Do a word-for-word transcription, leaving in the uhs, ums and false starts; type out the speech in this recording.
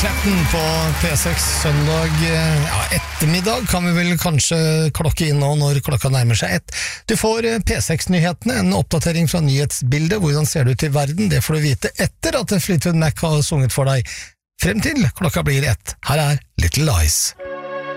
Clapton på P seks søndag ja, ettermiddag kan vi vel kanskje klokke inn nå når klokka nærmer seg ett. Du får P seks-nyhetene, en oppdatering fra nyhetsbildet. Hvordan ser det ut i verden? Det får du vite etter at Fleetwood Mac har sunget for deg. Frem til klokka blir ett. Her er Little Lies.